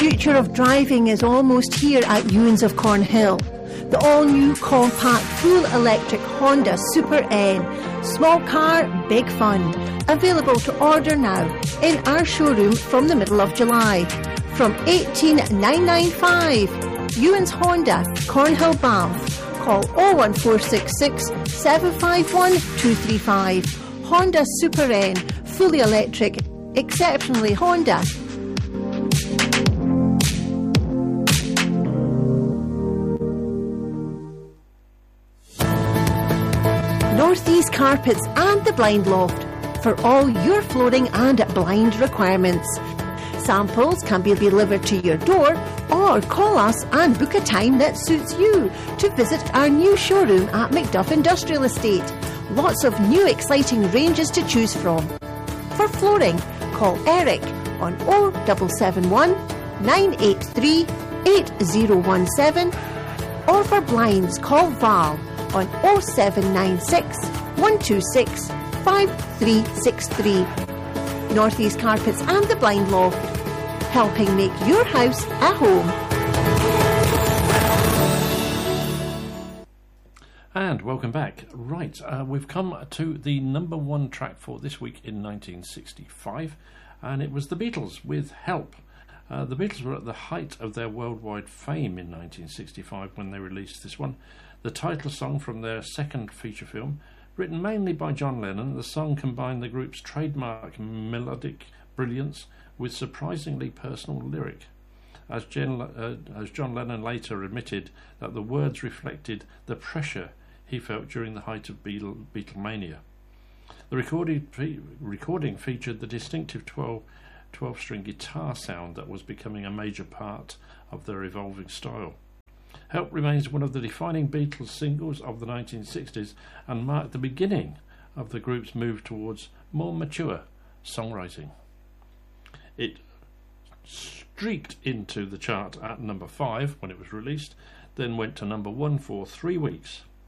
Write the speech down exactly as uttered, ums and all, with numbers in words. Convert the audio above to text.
future of driving is almost here at Ewins of Cornhill. The all-new compact full-electric Honda Super N. Small car, big fun. Available to order now in our showroom from the middle of July. From eighteen thousand nine hundred ninety-five. Ewins Honda, Cornhill, Bath. Call oh one four six six, seven five one, two three five. Honda Super N. Fully electric. Exceptionally Honda. Northeast Carpets and the Blind Loft for all your flooring and blind requirements. Samples can be delivered to your door or call us and book a time that suits you to visit our new showroom at Macduff Industrial Estate. Lots of new exciting ranges to choose from. For flooring, call Eric on oh seven seven one, nine eight three, eight oh one seven or for blinds, call Val on oh seven nine six, one two six, five three six three. Northeast Carpets and the Blind Loft, helping make your house a home. And welcome back. Right, uh, we've come to the number one track for this week in nineteen sixty-five, and it was the Beatles with Help. Uh, the Beatles were at the height of their worldwide fame in nineteen sixty-five when they released this one. The title song from their second feature film, written mainly by John Lennon, the song combined the group's trademark melodic brilliance with surprisingly personal lyric. As, Jen, uh, as John Lennon later admitted that the words reflected the pressure he felt during the height of Beatle, Beatlemania. The recorded, fe- recording featured the distinctive twelve, twelve-string guitar sound that was becoming a major part of their evolving style. Help remains one of the defining Beatles singles of the nineteen sixties and marked the beginning of the group's move towards more mature songwriting. It streaked into the chart at number five when it was released, then went to number one for three weeks.